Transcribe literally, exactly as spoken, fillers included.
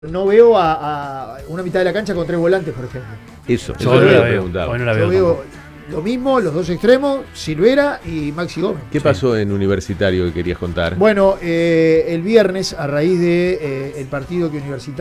No veo a, a una mitad de la cancha con tres volantes, por ejemplo. Eso, Yo eso no lo la había veo. preguntado. Hoy no la Yo veo. veo tampoco. lo mismo, los dos extremos, Silvera y Maxi Gómez. ¿Qué Sí. pasó en Universitario que querías contar? Bueno, eh, el viernes, a raíz de eh, el partido que Universitario